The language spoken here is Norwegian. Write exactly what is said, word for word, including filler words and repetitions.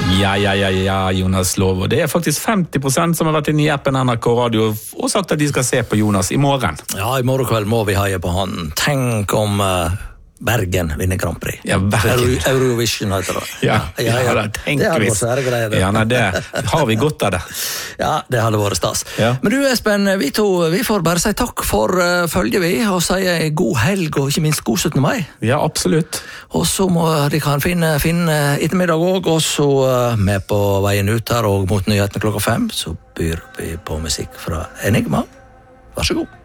Ja, ja, ja, ja, Jonas Lov. Og det er faktisk femti prosent som har vært inne i appen N R K Radio og sagt at de skal se på Jonas i morgen. Ja, i morgen kveld må vi heie på han. Tenk om uh, Bergen vinner Grand Prix. Ja, Bergen. Euro Eurovision heter det. Ja, ja, ja, ja. Det, det hadde vært svære greier. Ja, nei, det har vi godt av det. Ja, det hadde vært stas. Ja. Men du, Espen, vi to vi får bare si takk for uh, følget vi, og si god helg, og ikke minst god syttende mai. Ja, absolutt. Og så må de kan finne, finne ettermiddag også, og så uh, med på veien ut her, og mot nyhetene klokka fem, så byr vi på musikk fra Enigma. Vær så god.